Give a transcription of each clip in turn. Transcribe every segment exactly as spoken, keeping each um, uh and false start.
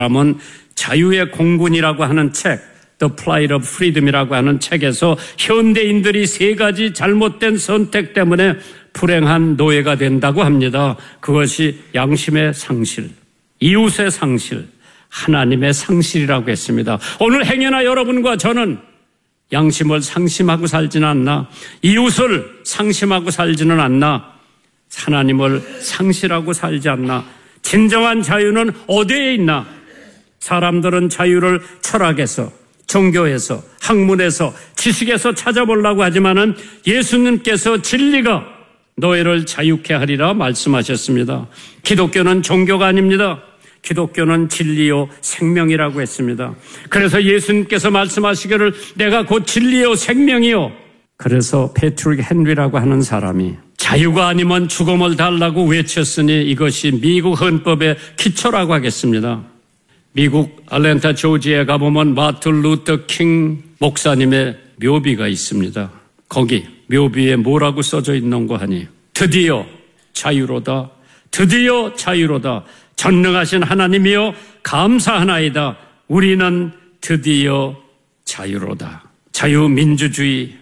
사람은 자유의 공군이라고 하는 책, The Plight of Freedom이라고 하는 책에서 현대인들이 세 가지 잘못된 선택 때문에 불행한 노예가 된다고 합니다. 그것이 양심의 상실, 이웃의 상실, 하나님의 상실이라고 했습니다. 오늘 행여나 여러분과 저는 양심을 상심하고 살지는 않나, 이웃을 상심하고 살지는 않나, 하나님을 상실하고 살지 않나. 진정한 자유는 어디에 있나? 사람들은 자유를 철학에서, 종교에서, 학문에서, 지식에서 찾아보려고 하지만은 예수님께서 진리가 너희를 자유케 하리라 말씀하셨습니다. 기독교는 종교가 아닙니다. 기독교는 진리요 생명이라고 했습니다. 그래서 예수님께서 말씀하시기를 내가 곧 진리요 생명이요. 그래서 패트릭 헨리라고 하는 사람이 자유가 아니면 죽음을 달라고 외쳤으니 이것이 미국 헌법의 기초라고 하겠습니다. 미국 아틀랜타 조지아에 가보면 마틴 루터 킹 목사님의 묘비가 있습니다. 거기 묘비에 뭐라고 써져 있는고 하니 드디어 자유로다, 드디어 자유로다, 전능하신 하나님이여 감사하나이다, 우리는 드디어 자유로다. 자유민주주의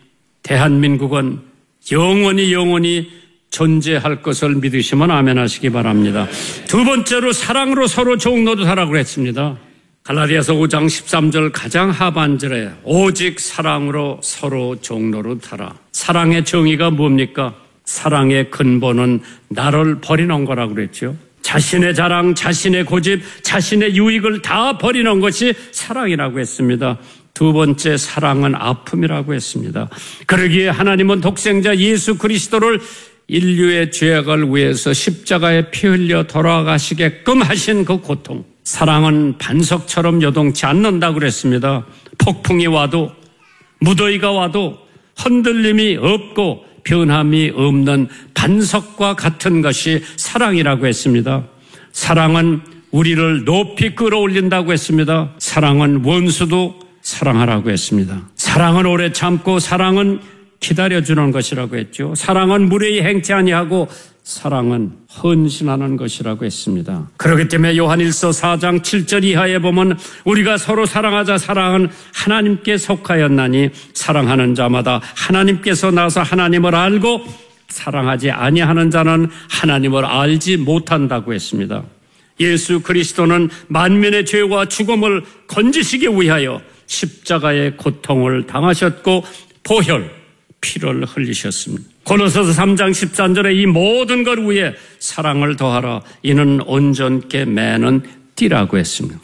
대한민국은 영원히 영원히 존재할 것을 믿으시면 아멘 하시기 바랍니다. 두 번째로 사랑으로 서로 종로로 살라고 했습니다. 갈라디아서 오 장 십삼 절 가장 하반절에 오직 사랑으로 서로 종로로 살아. 사랑의 정의가 뭡니까? 사랑의 근본은 나를 버리는 거라고 그랬죠. 자신의 자랑, 자신의 고집, 자신의 유익을 다 버리는 것이 사랑이라고 했습니다. 두 번째, 사랑은 아픔이라고 했습니다. 그러기에 하나님은 독생자 예수 그리스도를 인류의 죄악을 위해서 십자가에 피 흘려 돌아가시게끔 하신 그 고통, 사랑은 반석처럼 요동치 않는다고 그랬습니다. 폭풍이 와도, 무더위가 와도 흔들림이 없고 변함이 없는 반석과 같은 것이 사랑이라고 했습니다. 사랑은 우리를 높이 끌어올린다고 했습니다. 사랑은 원수도 사랑하라고 했습니다. 사랑은 오래 참고 사랑은 기다려주는 것이라고 했죠. 사랑은 무례히 행치 아니하고 사랑은 헌신하는 것이라고 했습니다. 그렇기 때문에 요한일서 사 장 칠 절 이하에 보면 우리가 서로 사랑하자. 사랑은 하나님께 속하였나니 사랑하는 자마다 하나님께서 나서 하나님을 알고 사랑하지 아니하는 자는 하나님을 알지 못한다고 했습니다. 예수 그리스도는 만민의 죄와 죽음을 건지시기 위하여 십자가의 고통을 당하셨고 보혈, 피를 흘리셨습니다. 고린도서 삼 장 십삼 절에 이 모든 것 위에 사랑을 더하라. 이는 온전케 매는 띠라고 했습니다.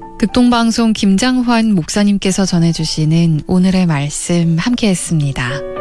극동방송 김장환 목사님께서 전해주시는 오늘의 말씀 함께했습니다.